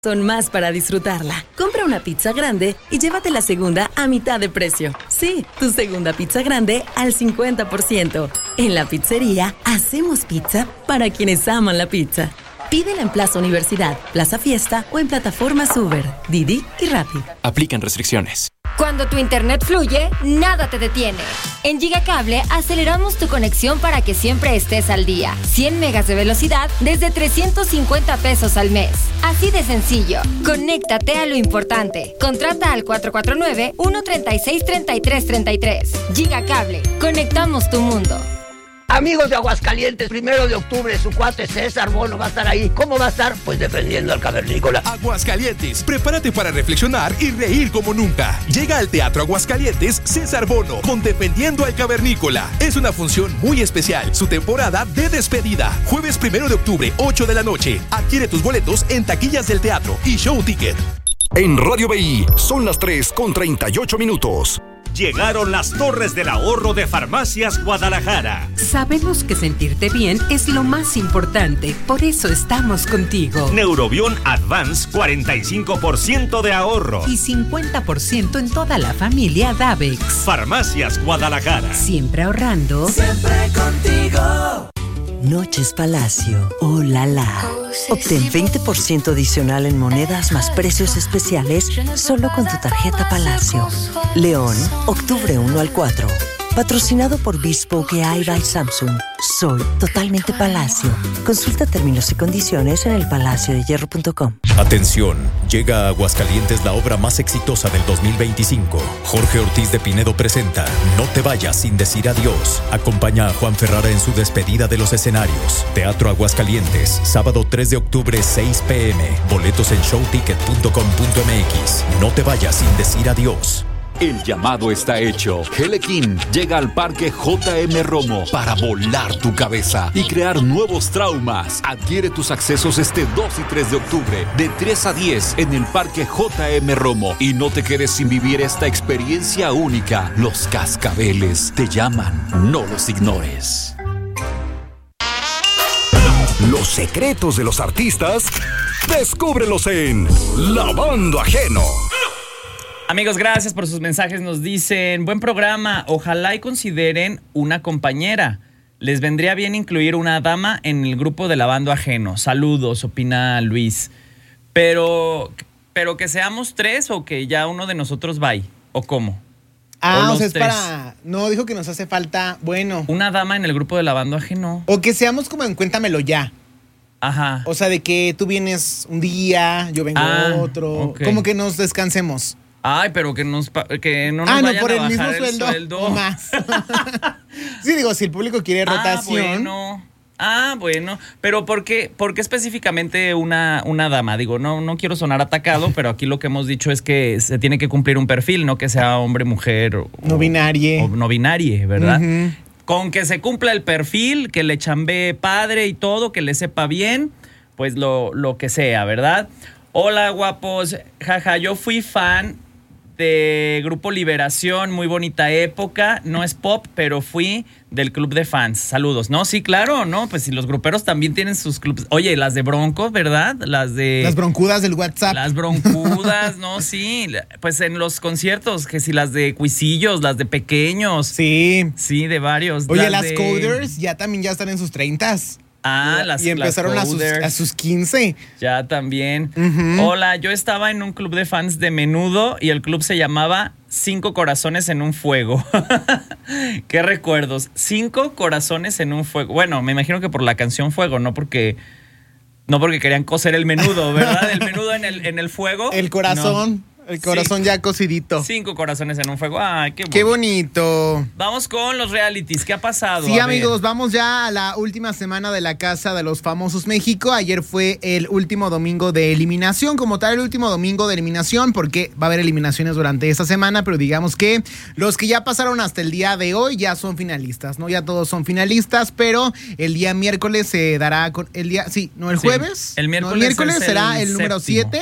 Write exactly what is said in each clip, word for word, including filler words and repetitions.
Son más para disfrutarla. Compra una pizza grande y llévate la segunda a mitad de precio. Sí, tu segunda pizza grande al cincuenta por ciento. En La Pizzería, hacemos pizza para quienes aman la pizza. Pídela en Plaza Universidad, Plaza Fiesta o en plataformas Uber, Didi y Rappi. Aplican restricciones. Cuando tu internet fluye, nada te detiene. En Gigacable aceleramos tu conexión para que siempre estés al día. cien megas de velocidad desde trescientos cincuenta pesos al mes. Así de sencillo. Conéctate a lo importante. Contrata al cuatro cuatro nueve, uno tres seis, tres tres tres tres. Gigacable. Conectamos tu mundo. Amigos de Aguascalientes, primero de octubre, su cuate César Bono va a estar ahí. ¿Cómo va a estar? Pues defendiendo al cavernícola. Aguascalientes, prepárate para reflexionar y reír como nunca. Llega al Teatro Aguascalientes César Bono con Defendiendo al Cavernícola. Es una función muy especial, su temporada de despedida. Jueves primero de octubre, ocho de la noche. Adquiere tus boletos en taquillas del teatro y Show Ticket. En Radio B I son las tres con treinta y ocho minutos. Llegaron las torres del ahorro de Farmacias Guadalajara. Sabemos que sentirte bien es lo más importante, por eso estamos contigo. Neurobion Advance, cuarenta y cinco por ciento de ahorro. Y cincuenta por ciento en toda la familia Davex. Farmacias Guadalajara. Siempre ahorrando. Siempre contigo. Noches Palacio, oh la la. Obtén veinte por ciento adicional en monedas más precios especiales solo con tu tarjeta Palacio. León, octubre uno al cuatro. Patrocinado por Bespoke A I by Samsung. Soy totalmente Palacio. Consulta términos y condiciones en el palacio de hierro punto com. Atención, llega a Aguascalientes la obra más exitosa del dos mil veinticinco. Jorge Ortiz de Pinedo presenta No te vayas sin decir adiós. Acompaña a Juan Ferrara en su despedida de los escenarios. Teatro Aguascalientes, sábado tres de octubre, seis pm. Boletos en show ticket punto com punto m x. No te vayas sin decir adiós. El llamado está hecho. Helequín llega al Parque J M Romo para volar tu cabeza y crear nuevos traumas. Adquiere tus accesos este dos y tres de octubre de tres a diez en el Parque J M Romo y no te quedes sin vivir esta experiencia única. Los cascabeles te llaman, no los ignores. Los secretos de los artistas, descúbrelos en Lavando Ajeno. Amigos, gracias por sus mensajes. Nos dicen, buen programa, ojalá y consideren una compañera. Les vendría bien incluir una dama en el grupo de Lavando Ajeno. Saludos, opina Luis. Pero, pero que seamos tres o que ya uno de nosotros vaya, ¿o cómo? Ah, o, o sea, es tres. Para... No, dijo que nos hace falta, bueno. Una dama en el grupo de Lavando Ajeno. O que seamos como en Cuéntamelo Ya. Ajá. O sea, de que tú vienes un día, yo vengo ah, otro. Okay. Como que nos descansemos. Ay, pero que, nos, que no nos ah, no, vayan por a el bajar mismo el sueldo, sueldo. O más. Sí, digo, si el público quiere rotación. Ah, bueno. Ah, bueno. Pero ¿por qué, por qué específicamente una, una dama? Digo, no, no quiero sonar atacado, pero aquí lo que hemos dicho es que se tiene que cumplir un perfil, no que sea hombre, mujer. O, no binarie. O no binarie, ¿verdad? Uh-huh. Con que se cumpla el perfil, que le chambee padre y todo, que le sepa bien, pues lo, lo que sea, ¿verdad? Hola, guapos. Jaja, yo fui fan de Grupo Liberación, muy bonita época, no es pop, pero fui del club de fans. Saludos. No, sí, claro, no, pues si los gruperos también tienen sus clubes. Oye, las de Bronco, ¿verdad? Las de... Las broncudas del WhatsApp. Las broncudas, no, sí. Pues en los conciertos, que si las de Cuisillos, las de Pequeños. Sí. Sí, de varios. Oye, las, las de... Coders ya también ya están en sus treintas. Ah, las Y empezaron las a, sus, a sus quince. Ya también. Uh-huh. Hola, yo estaba en un club de fans de Menudo y el club se llamaba Cinco Corazones en un Fuego. ¿Qué recuerdos? Cinco Corazones en un Fuego. Bueno, me imagino que por la canción Fuego, no porque no porque querían coser el menudo, ¿verdad? El menudo en el, en el fuego. El corazón. No. El corazón sí. Ya cocidito. Cinco corazones en un fuego. Ay, qué bonito. Qué bonito. Vamos con los realities. ¿Qué ha pasado? Sí, a amigos, ver. Vamos ya a la última semana de la Casa de los Famosos México. Ayer fue el último domingo de eliminación. Como tal, el último domingo de eliminación, porque va a haber eliminaciones durante esta semana, pero digamos que los que ya pasaron hasta el día de hoy ya son finalistas, ¿no? Ya todos son finalistas, pero el día miércoles se dará con el día, sí, no el jueves. Sí, el miércoles, no, el miércoles es será el, el número siete.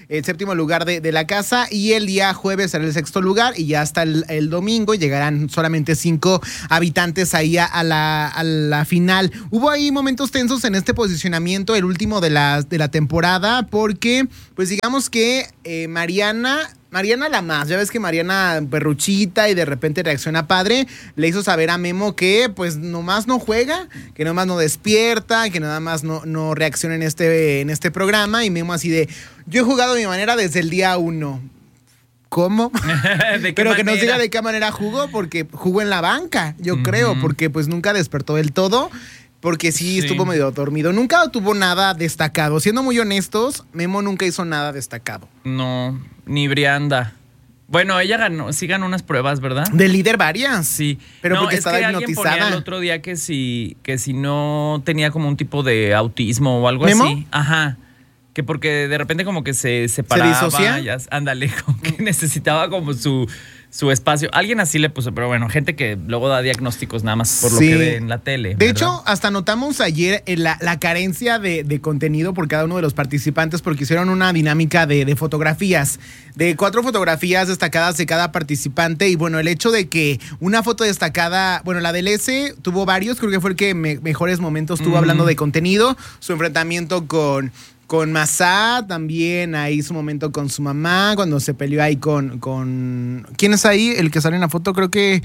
el séptimo lugar de, de la casa, y el día jueves será el sexto lugar, y ya hasta el, el domingo llegarán solamente cinco habitantes ahí a, a, la, a la final. Hubo ahí momentos tensos en este posicionamiento, el último de la, de la temporada, porque pues digamos que eh, Mariana... Mariana la más, ya ves que Mariana perruchita y de repente reacciona padre, le hizo saber a Memo que pues nomás no juega, que nomás no despierta, que nada más no, no reacciona en este, en este programa, y Memo así de, yo he jugado de mi manera desde el día uno. ¿Cómo? ¿De qué Pero que manera? nos diga de qué manera jugó, porque jugó en la banca, yo Uh-huh. creo, porque pues nunca despertó del todo. Porque sí, Sí. estuvo medio dormido. Nunca tuvo nada destacado. Siendo muy honestos, Memo nunca hizo nada destacado. No, ni Brianda. Bueno, ella ganó, sí ganó unas pruebas, ¿verdad? De líder varias. Sí. Pero no, porque es estaba que alguien hipnotizada. ponía el otro día que si, que si no tenía como un tipo de autismo o algo ¿Memo? así. Ajá. Que porque de repente como que se separaba. disocia? Ya, ándale, como que necesitaba como su, su espacio. Alguien así le puso, pero bueno, gente que luego da diagnósticos nada más por Sí. lo que ve en la tele. De ¿verdad? hecho, hasta notamos ayer eh, la, la carencia de, de contenido por cada uno de los participantes, porque hicieron una dinámica de, de fotografías, de cuatro fotografías destacadas de cada participante. Y bueno, el hecho de que una foto destacada, bueno, la del S tuvo varios, creo que fue el que me- mejores momentos tuvo Mm. hablando de contenido, su enfrentamiento con... Con Masá, también ahí su momento con su mamá, cuando se peleó ahí con, con... ¿Quién es ahí? El que sale en la foto, creo que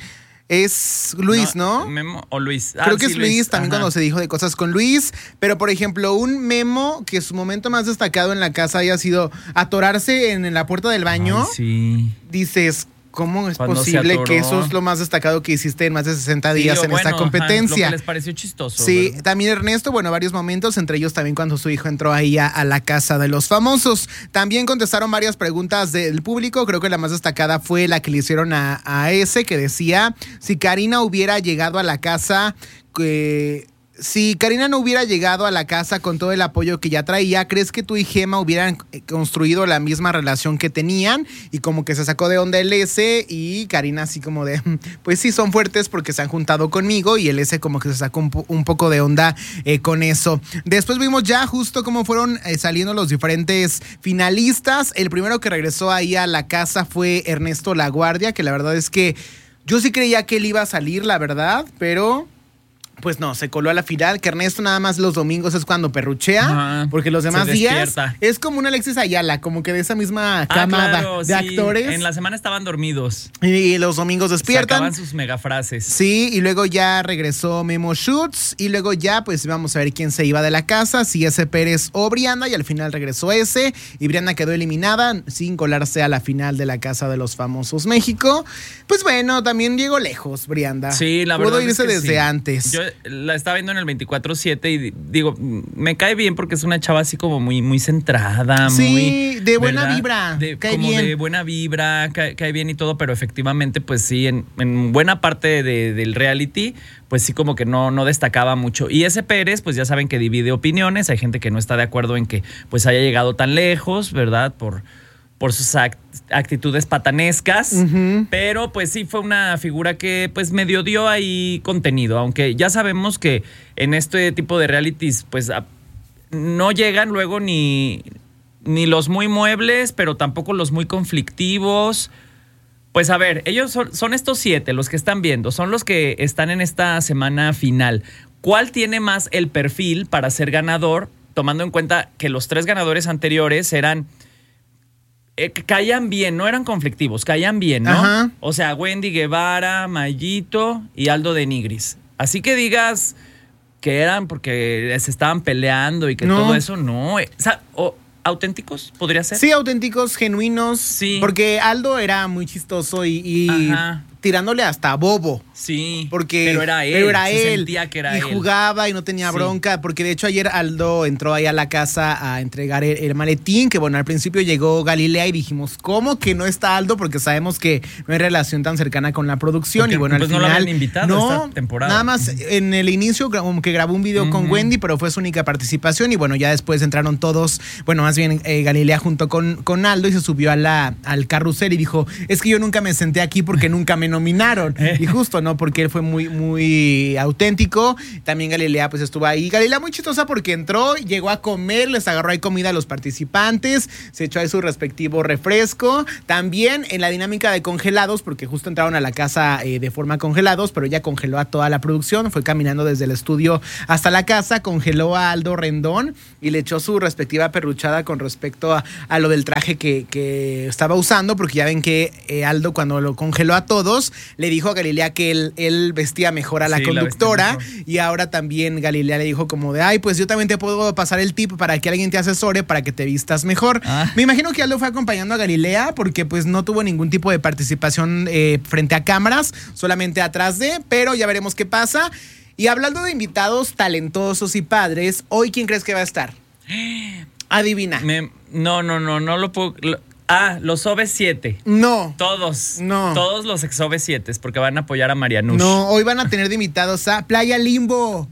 es Luis, ¿no? Memo o Luis. Ah, Creo que sí, es Luis, también Ajá. cuando se dijo de cosas con Luis. Pero, por ejemplo, un Memo que su momento más destacado en la casa haya sido atorarse en, en la puerta del baño. Ay, sí. Dices, ¿cómo es Cuando se posible que atoró. eso es lo más destacado que hiciste en más de sesenta Sí, días o en bueno, esta ajá, competencia? lo que les pareció chistoso. Sí, ¿verdad? también Ernesto, bueno, varios momentos, entre ellos también cuando su hijo entró ahí a, a la casa de los famosos. También contestaron varias preguntas del público, creo que la más destacada fue la que le hicieron a, a ese, que decía, si Karina hubiera llegado a la casa... que Si Karina no hubiera llegado a la casa con todo el apoyo que ya traía, ¿crees que tú y Gema hubieran construido la misma relación que tenían? Y como que se sacó de onda el S, y Karina así como de, pues sí, son fuertes porque se han juntado conmigo, y el S como que se sacó un, po- un poco de onda eh, con eso. Después vimos ya justo cómo fueron eh, saliendo los diferentes finalistas. El primero que regresó ahí a la casa fue Ernesto Laguardia, que la verdad es que yo sí creía que él iba a salir, la verdad, pero... Pues no, se coló a la final, que Ernesto nada más los domingos es cuando perruchea, Ajá, porque los demás se días despierta. es como un Alexis Ayala, como que de esa misma Ah, camada claro, de sí. actores. En la semana estaban dormidos. Y los domingos despiertan. Sacaban sus megafrases. Sí, y luego ya regresó Memo Schutz, y luego ya pues vamos a ver quién se iba de la casa, si ese Pérez o Brianda, y al final regresó ese, y Brianda quedó eliminada sin colarse a la final de la Casa de los Famosos México. Pues bueno, también llegó lejos Brianda. Sí, la Pudo verdad. irse es que desde sí. antes. Yo la estaba viendo en el veinticuatro siete y digo, me cae bien porque es una chava así como muy, muy centrada, Sí, muy. de buena ¿verdad? vibra, De, cae como bien. de buena vibra, cae, cae bien y todo, pero efectivamente, pues sí, en, en buena parte de- del reality, pues sí, como que no, no destacaba mucho. Y ese Pérez, pues ya saben que divide opiniones. Hay gente que no está de acuerdo en que pues haya llegado tan lejos, ¿verdad? Por. por sus act- actitudes patanescas, Ujú. pero pues sí fue una figura que pues medio dio ahí contenido, aunque ya sabemos que en este tipo de realities pues a- no llegan luego ni, ni los muy muebles, pero tampoco los muy conflictivos. Pues a ver, ellos son, son estos siete, los que están viendo, son los que están en esta semana final. ¿Cuál tiene más el perfil para ser ganador, tomando en cuenta que los tres ganadores anteriores eran... Eh, caían bien, no eran conflictivos, caían bien, ¿no? Ajá. O sea, Wendy Guevara, Mayito y Aldo de Nigris. Así que digas que eran porque se estaban peleando y que No. todo eso, no. eh, o sea, o- ¿auténticos podría ser? Sí, auténticos, genuinos. Sí. Porque Aldo era muy chistoso y, y Ajá. tirándole hasta bobo. Sí. Porque, pero era él. pero era se él. sentía que era y él. jugaba y no tenía Sí. bronca. Porque de hecho ayer Aldo entró ahí a la casa a entregar el, el maletín. Que bueno, al principio llegó Galilea y dijimos, ¿cómo que no está Aldo? Porque sabemos que no hay relación tan cercana con la producción. Porque, y bueno, pues, al no lo final. habían invitado no, esta temporada. Nada más en el inicio, gra- como que grabó un video con Ujú. Wendy, pero fue su única participación. Y bueno, ya después entraron todos. Bueno, más bien eh, Galilea junto con, con Aldo y se subió a la, al carrusel y dijo, es que yo nunca me senté aquí porque nunca me nominaron. Y justo, ¿no? Porque él fue muy, muy auténtico. También Galilea pues estuvo ahí. Galilea muy chistosa porque entró, llegó a comer, les agarró ahí comida a los participantes, se echó ahí su respectivo refresco. También en la dinámica de congelados, porque justo entraron a la casa eh, de forma congelados, pero ella congeló a toda la producción, fue caminando desde el estudio hasta la casa, congeló a Aldo Rendón y le echó su respectiva perruchada con respecto a, a lo del traje que, que estaba usando, porque ya ven que eh, Aldo cuando lo congeló a todos, le dijo a Galilea que él, él vestía mejor a la sí, conductora, la y ahora también Galilea le dijo como de, ay, pues yo también te puedo pasar el tip para que alguien te asesore para que te vistas mejor. Ah. Me imagino que Aldo fue acompañando a Galilea porque pues no tuvo ningún tipo de participación eh, frente a cámaras, solamente atrás de, pero ya veremos qué pasa. Y hablando de invitados talentosos y padres, ¿hoy quién crees que va a estar? Adivina. Me, no, no, no, no lo puedo... Lo, ah, los O V siete. No. Todos. No. Todos los ex O V siete, porque van a apoyar a Marianush. No, hoy van a tener de invitados a Playa Limbo.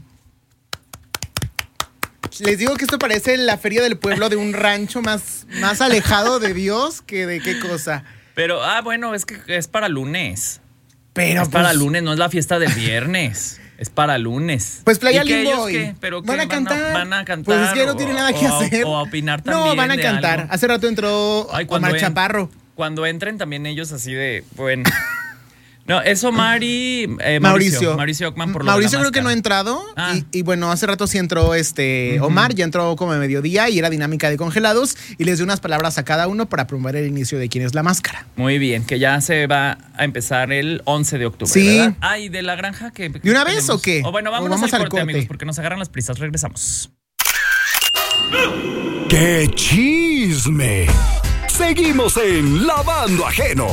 Les digo que esto parece la feria del pueblo de un rancho más, más alejado de Dios que de qué cosa. Pero, ah, bueno, es que es para lunes. Pero es pues, para lunes, no es la fiesta del viernes. Es para lunes. Pues Playa ¿Y Limbo ellos hoy. Qué? ¿Pero van qué? a cantar. ¿Van a, van a cantar? Pues es que no tienen nada que o, hacer. O a opinar también. No, van a cantar. Algo. Hace rato entró Ay, Omar en, Chaparro. Cuando entren también ellos así de, bueno... No, es Omar y eh, Mauricio. Mauricio. Mauricio Ockman por lo Mauricio de la creo que no ha entrado. Ah. Y, y bueno, hace rato sí entró este uh-huh. Omar, ya entró como a mediodía y era dinámica de congelados y les dio unas palabras a cada uno para promover el inicio de Quién es la Máscara. Muy bien, que ya se va a empezar el once de octubre, sí. ¿verdad? Ah, ¿y de la granja que ¿De una vez o qué? O bueno, vámonos o vamos al, al corte, corte, amigos, porque nos agarran las prisas. Regresamos. ¡Qué chisme! Seguimos en Lavando Ajeno.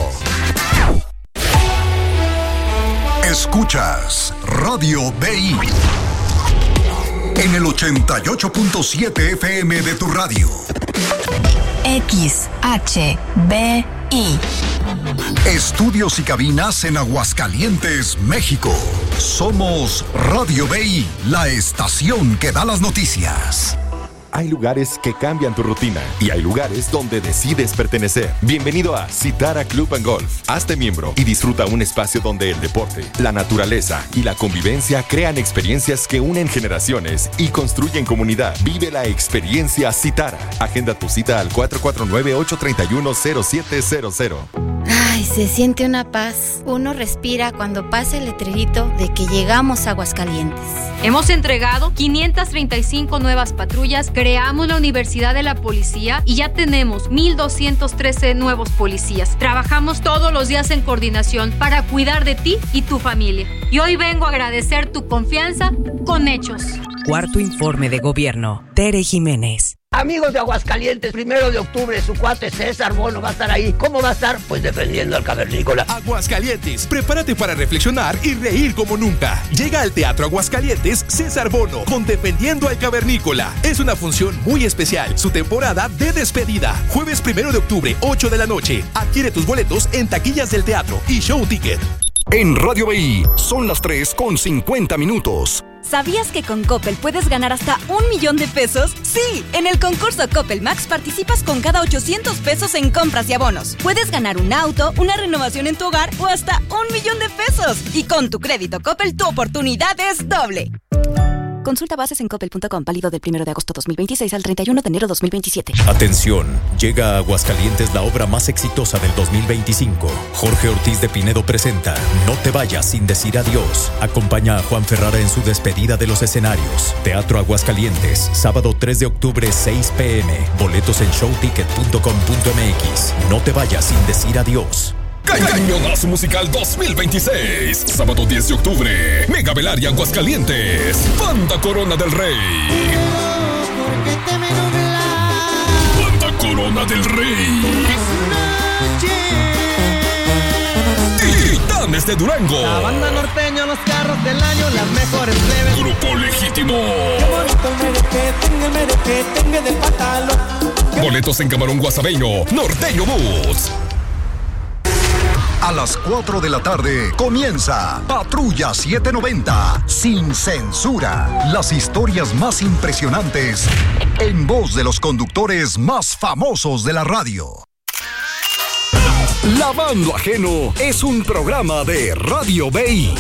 Escuchas Radio B I en el ochenta y ocho punto siete F M de tu radio. X H B I. Estudios y cabinas en Aguascalientes, México. Somos Radio B I, la estación que da las noticias. Hay lugares que cambian tu rutina y hay lugares donde decides pertenecer. Bienvenido a Citara Club and Golf. Hazte miembro y disfruta un espacio donde el deporte, la naturaleza y la convivencia crean experiencias que unen generaciones y construyen comunidad. Vive la experiencia Citara. Agenda tu cita al cuatro cuatro nueve, ocho tres uno, cero siete cero cero. Ay, se siente una paz. Uno respira cuando pasa el letrerito de que llegamos a Aguascalientes. Hemos entregado quinientas treinta y cinco nuevas patrullas, creamos la Universidad de la Policía y ya tenemos mil doscientos trece nuevos policías. Trabajamos todos los días en coordinación para cuidar de ti y tu familia. Y hoy vengo a agradecer tu confianza con hechos. Cuarto informe de gobierno. Tere Jiménez. Amigos de Aguascalientes, primero de octubre, su cuate César Bono va a estar ahí. ¿Cómo va a estar? Pues defendiendo al cavernícola. Aguascalientes, prepárate para reflexionar y reír como nunca. Llega al Teatro Aguascalientes César Bono con Defendiendo al Cavernícola. Es una función muy especial, su temporada de despedida. Jueves primero de octubre, ocho de la noche. Adquiere tus boletos en taquillas del teatro y Show Ticket. En Radio B I son las tres con cincuenta minutos. ¿Sabías que con Coppel puedes ganar hasta un millón de pesos? ¡Sí! En el concurso Coppel Max participas con cada ochocientos pesos en compras y abonos. Puedes ganar un auto, una renovación en tu hogar o hasta un millón de pesos. Y con tu crédito Coppel, tu oportunidad es doble. Consulta bases en coppel punto com, válido del primero de agosto dos mil veintiséis al treinta y uno de enero dos mil veintisiete. Atención, llega a Aguascalientes la obra más exitosa del dos mil veinticinco. Jorge Ortiz de Pinedo presenta No te vayas sin decir adiós. Acompaña a Juan Ferrara en su despedida de los escenarios. Teatro Aguascalientes, sábado tres de octubre, seis p m. Boletos en show ticket punto com punto m x. No te vayas sin decir adiós. Cañonazo Musical dos mil veintiséis. Sábado diez de octubre. Mega Belaria Aguascalientes. Banda Corona del Rey. Banda Corona del Rey. Titanes de Durango. La banda norteña, los carros del año, las mejores plebes. Grupo Legítimo. Qué bonito el merequetengue, el merequetengue del pantalón. Boletos en Camarón Guasabeño. Norteño Bus. A las cuatro de la tarde comienza Patrulla setecientos noventa, sin censura. Las historias más impresionantes en voz de los conductores más famosos de la radio. Lavando Ajeno es un programa de Radio B I.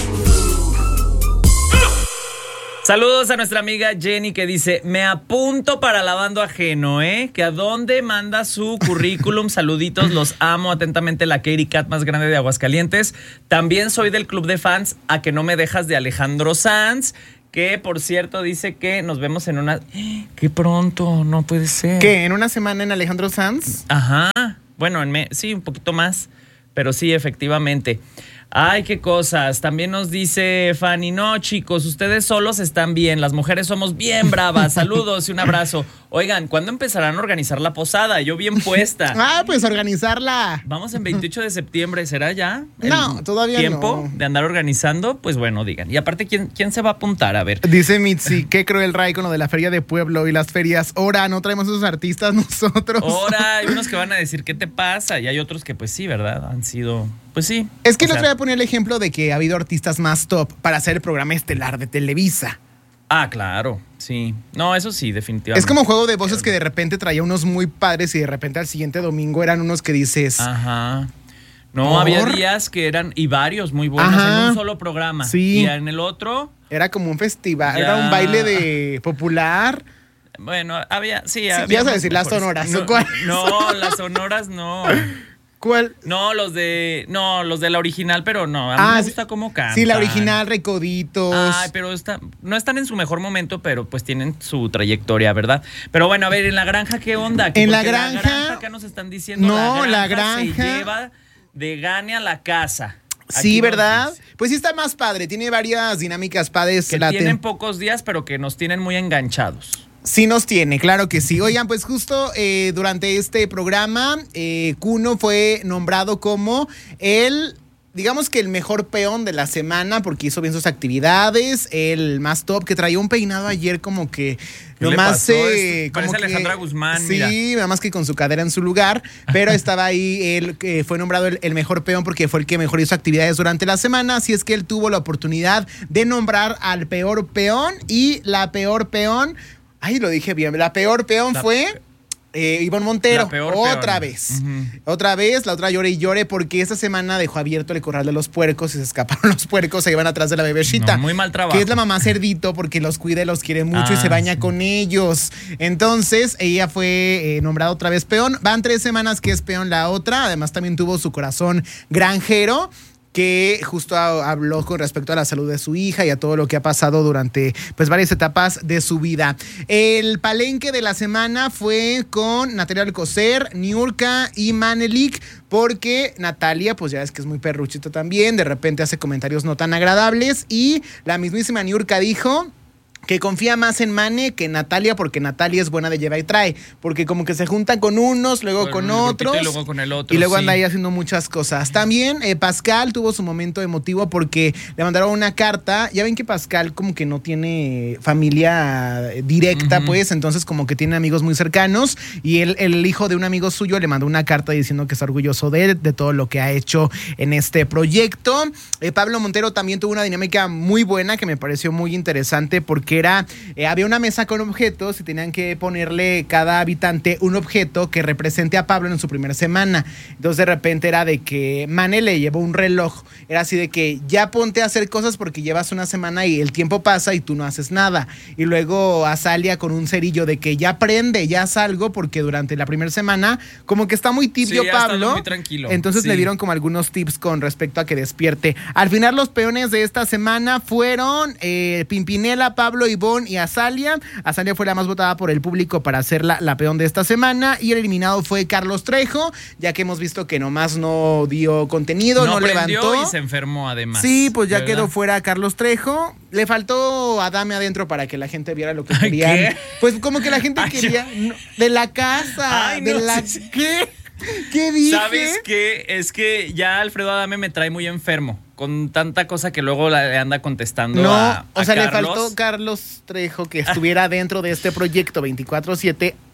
Saludos a nuestra amiga Jenny que dice, me apunto para Lavando Ajeno, ¿eh? Que a dónde manda su currículum. Saluditos, los amo atentamente, la Katy Cat más grande de Aguascalientes. También soy del club de fans A que no me dejas de Alejandro Sanz, que por cierto dice que nos vemos en una... ¡Qué pronto! No puede ser. ¿Qué? ¿En una semana en Alejandro Sanz? Ajá. Bueno, en me... sí, un poquito más, pero sí, efectivamente. Ay, qué cosas. También nos dice Fanny, no, chicos, ustedes solos están bien. Las mujeres somos bien bravas. Saludos y un abrazo. Oigan, ¿cuándo empezarán a organizar la posada? Yo bien puesta. Ah, pues organizarla. Vamos en veintiocho de septiembre. ¿Será ya? No, todavía tiempo no. de andar organizando? Pues bueno, digan. Y aparte, ¿quién, quién se va a apuntar? A ver. Dice Mitzi, qué cruel Ray con lo de la feria de pueblo y las ferias. Ahora, no traemos esos artistas nosotros. Ahora, hay unos que van a decir, ¿qué te pasa? Y hay otros que, pues sí, ¿verdad? Han sido... Pues sí. Es que el otro día ponía el ejemplo de que ha habido artistas más top para hacer el programa estelar de Televisa. Ah, claro, sí. No, eso sí, definitivamente. Es como Juego de Voces que de repente traía unos muy padres y de repente al siguiente domingo eran unos que dices... Ajá. No, ¿por? Había días que eran, y varios muy buenos, Ajá. en un solo programa. Sí. Y en el otro... Era como un festival, ya. Era un baile de popular. Bueno, había, sí, sí había... Ibas a decir las sonoras, no, ¿cuál? No, las sonoras no. ¿Cuál? No, los de no, los de la original, pero no, a mí ah, me gusta cómo cantan. Sí, la original, Recoditos. Ay, pero está, no están en su mejor momento, pero pues tienen su trayectoria, ¿verdad? Pero bueno, a ver, ¿en la granja qué onda? En la granja, la granja acá nos están diciendo, no, la granja, la granja se lleva de gane a la casa. Aquí sí, ¿verdad? Pues sí está más padre, tiene varias dinámicas padres. Que la tienen ten- pocos días, pero que nos tienen muy enganchados. Sí nos tiene, claro que sí. Oigan, pues justo eh, durante este programa, eh, Kuno fue nombrado como el, digamos que el mejor peón de la semana porque hizo bien sus actividades, el más top, que traía un peinado ayer como que nomás eh, parece como Alejandra que, Guzmán, sí, mira. nada más que con su cadera en su lugar, pero estaba ahí, él eh, fue nombrado el, el mejor peón porque fue el que mejor hizo actividades durante la semana, así es que él tuvo la oportunidad de nombrar al peor peón y la peor peón. Ay, lo dije bien. La peor peón la fue eh, Ivonne Montero. Otra peón. vez. Uh-huh. Otra vez, la otra llore y llore porque esta semana dejó abierto el corral de los puercos y se escaparon los puercos, se iban atrás de la bebecita. No, muy mal trabajo. Que es la mamá cerdito porque los cuida y los quiere mucho ah, y se baña sí. con ellos. Entonces, ella fue eh, nombrada otra vez peón. Van tres semanas que es peón la otra. Además, también tuvo su corazón granjero, que justo habló con respecto a la salud de su hija y a todo lo que ha pasado durante pues varias etapas de su vida. El palenque de la semana fue con Natalia Alcocer, Niurka y Manelik, porque Natalia, pues ya es que es muy perruchita también, de repente hace comentarios no tan agradables y la mismísima Niurka dijo que confía más en Mane que en Natalia porque Natalia es buena de lleva y trae, porque como que se juntan con unos, luego con, con otros y luego con el otro, y luego sí. anda ahí haciendo muchas cosas. También eh, Pascal tuvo su momento emotivo porque le mandaron una carta, ya ven que Pascal como que no tiene familia directa, uh-huh. pues, entonces como que tiene amigos muy cercanos y él, el hijo de un amigo suyo le mandó una carta diciendo que está orgulloso de él, de todo lo que ha hecho en este proyecto. Eh, Pablo Montero también tuvo una dinámica muy buena que me pareció muy interesante porque que era, eh, había una mesa con objetos y tenían que ponerle cada habitante un objeto que represente a Pablo en su primera semana. Entonces de repente era de que Mane le llevó un reloj, era así de que ya ponte a hacer cosas porque llevas una semana y el tiempo pasa y tú no haces nada. Y luego Azalia con un cerillo de que ya aprende, ya haz algo porque durante la primera semana como que está muy tibio sí, Pablo. Muy tranquilo. Entonces sí. le dieron como algunos tips con respecto a que despierte. Al final los peones de esta semana fueron eh, Pimpinela, Pablo, Ivonne y Azalia. Azalia fue la más votada por el público para ser la, la peón de esta semana y el eliminado fue Carlos Trejo, ya que hemos visto que nomás no dio contenido, no, no levantó. Y se enfermó además. Sí, pues ya ¿verdad? Quedó fuera Carlos Trejo. Le faltó Adame adentro para que la gente viera lo que querían. ¿Qué? Pues como que la gente Ay, quería no, de la casa, Ay, de no, la sí, sí. ¿qué? ¿Qué dije? ¿Sabes qué? Es que ya Alfredo Adame me trae muy enfermo con tanta cosa que luego le anda contestando no, a, a o sea, Carlos. le faltó Carlos Trejo que estuviera dentro de este proyecto veinticuatro siete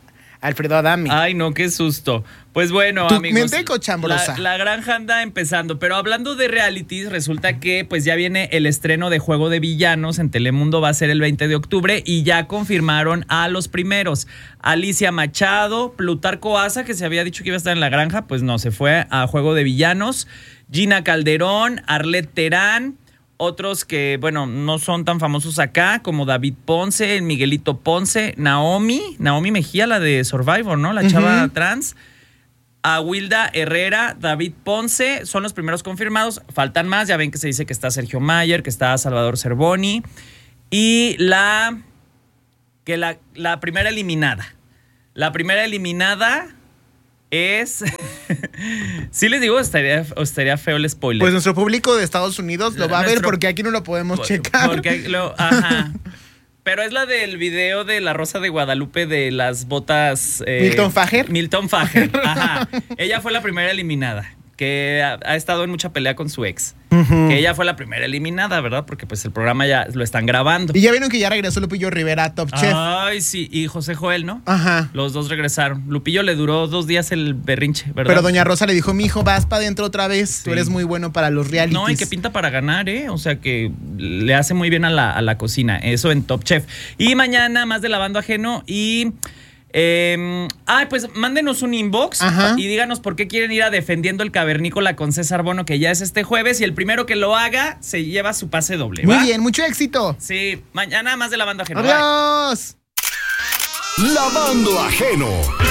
Alfredo Adame. Ay, no, qué susto. Pues bueno, tu amigos. mente cochambrosa. La, la granja anda empezando, pero hablando de realities, resulta que pues ya viene el estreno de Juego de Villanos en Telemundo, va a ser el veinte de octubre y ya confirmaron a los primeros. Alicia Machado, Plutarco Asa, que se había dicho que iba a estar en la granja, pues no, se fue a Juego de Villanos. Gina Calderón, Arlette Terán, otros que, bueno, no son tan famosos acá, como David Ponce, Miguelito Ponce, Naomi, Naomi Mejía, la de Survivor, ¿no? La chava uh-huh. trans. A Wilda Herrera, David Ponce, son los primeros confirmados. Faltan más, ya ven que se dice que está Sergio Mayer, que está Salvador Cervoni. Y la, que la, la primera eliminada. La primera eliminada es... sí les digo, estaría, estaría feo el spoiler. Pues nuestro público de Estados Unidos lo va Nuestro, a ver porque aquí no lo podemos por, checar. Porque lo, ajá. Pero es la del video de La Rosa de Guadalupe de las botas... Eh, ¿Milton Fager? Milton Fager, ajá. Ella fue la primera eliminada, que ha, ha estado en mucha pelea con su ex. Uh-huh. Que ella fue la primera eliminada, ¿verdad? Porque pues el programa ya lo están grabando. Y ya vieron que ya regresó Lupillo Rivera a Top Chef. Ay, sí, y José Joel, ¿no? Ajá. Los dos regresaron. Lupillo le duró dos días el berrinche, ¿verdad? Pero doña Rosa le dijo, mijo, vas para adentro otra vez. Sí. Tú eres muy bueno para los realities. No, y que pinta para ganar, ¿eh? O sea, que le hace muy bien a la, a la cocina. Eso en Top Chef. Y mañana más de Lavando Ajeno y... Eh, ay, pues mándenos un inbox Ajá. y díganos por qué quieren ir a Defendiendo el Cavernícola con César Bono, que ya es este jueves, y el primero que lo haga se lleva su pase doble. Muy ¿va? bien, mucho éxito. Sí, mañana más de Lavando Ajeno. ¡Adiós! Bye. Lavando Ajeno.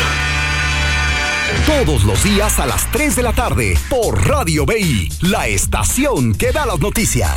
Todos los días a las tres de la tarde por Radio B I, la estación que da las noticias.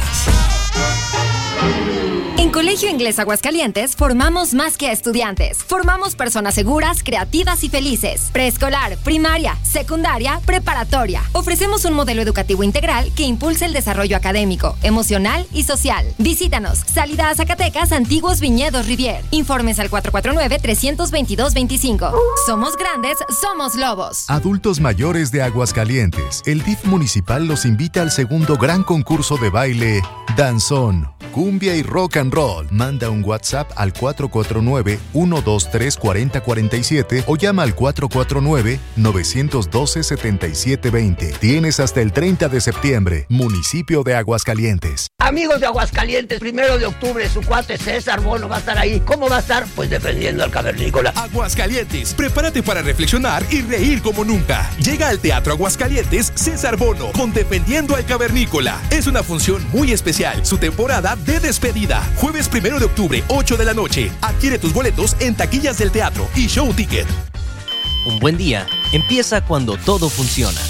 En Colegio Inglés Aguascalientes formamos más que a estudiantes. Formamos personas seguras, creativas y felices. Preescolar, primaria, secundaria, preparatoria. Ofrecemos un modelo educativo integral que impulsa el desarrollo académico, emocional y social. Visítanos. Salida a Zacatecas, Antiguos Viñedos Rivier. Informes al cuatro cuatro nueve, tres dos dos, dos cinco. Somos grandes, somos lobos. Adultos mayores de Aguascalientes. El D I F municipal los invita al segundo gran concurso de baile Danzón, cumbia y rock and roll. Manda un WhatsApp al cuatro cuatro nueve, uno dos tres, cuatro cero cuatro siete o llama al cuatro cuatro nueve, nueve uno dos, siete siete dos cero. Tienes hasta el treinta de septiembre. Municipio de Aguascalientes. Amigos de Aguascalientes, primero de octubre, su cuate César Bono va a estar ahí. ¿Cómo va a estar? Pues defendiendo al cavernícola. Aguascalientes, prepárate para reflexionar y reír como nunca. Llega al Teatro Aguascalientes César Bono con Defendiendo al Cavernícola. Es una función muy especial, su temporada de despedida. Jueves primero de octubre, ocho de la noche. Adquiere tus boletos en taquillas del teatro y Show Ticket. Un buen día empieza cuando todo funciona.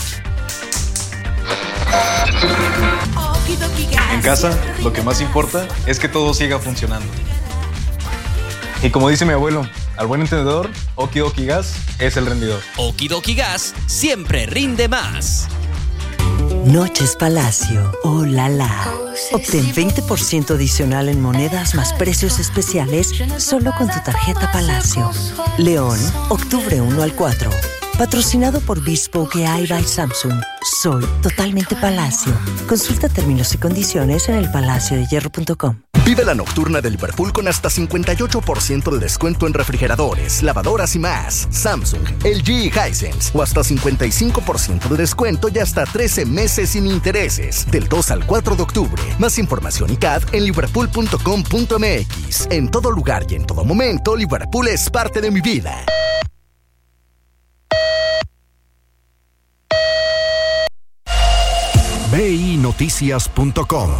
En casa, lo que más importa es que todo siga funcionando. Y como dice mi abuelo, al buen entendedor, Okidoki Gas es el rendidor. Okidoki Gas siempre rinde más. Noches Palacio, oh la la. Obtén veinte por ciento adicional en monedas más precios especiales solo con tu tarjeta Palacio. León, octubre uno al cuatro. Patrocinado por Bespoke A I by Samsung. Soy totalmente Palacio. Consulta términos y condiciones en el palacio de hierro punto com. Vive la nocturna de Liverpool con hasta cincuenta y ocho por ciento de descuento en refrigeradores, lavadoras y más. Samsung, L G y Hisense. O hasta cincuenta y cinco por ciento de descuento y hasta trece meses sin intereses. Del dos al cuatro de octubre. Más información y C A D en liverpool punto com punto m x. En todo lugar y en todo momento, Liverpool es parte de mi vida. B I Noticias punto com.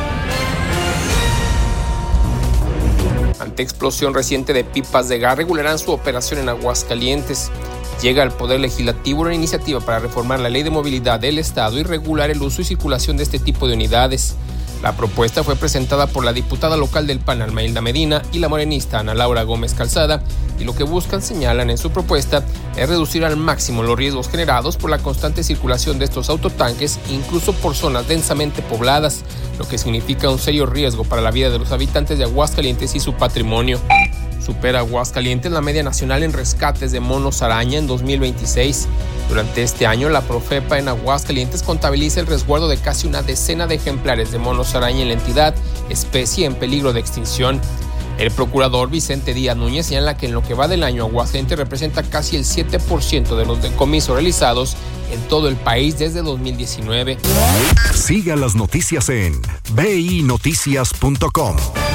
Ante explosión reciente de pipas de gas, regularán su operación en Aguascalientes. Llega al Poder Legislativo una iniciativa para reformar la Ley de Movilidad del Estado y regular el uso y circulación de este tipo de unidades. La propuesta fue presentada por la diputada local del P A N, Almailda Medina, y la morenista Ana Laura Gómez Calzada, y lo que buscan, señalan en su propuesta, es reducir al máximo los riesgos generados por la constante circulación de estos autotanques, incluso por zonas densamente pobladas, lo que significa un serio riesgo para la vida de los habitantes de Aguascalientes y su patrimonio. Supera Aguascalientes la media nacional en rescates de monos araña en dos mil veintiséis. Durante este año, la Profepa en Aguascalientes contabiliza el resguardo de casi una decena de ejemplares de monos araña en la entidad, especie en peligro de extinción. El procurador Vicente Díaz Núñez señala que en lo que va del año, Aguascalientes representa casi el siete por ciento de los decomisos realizados en todo el país desde dos mil diecinueve. Siga las noticias en b i noticias punto com.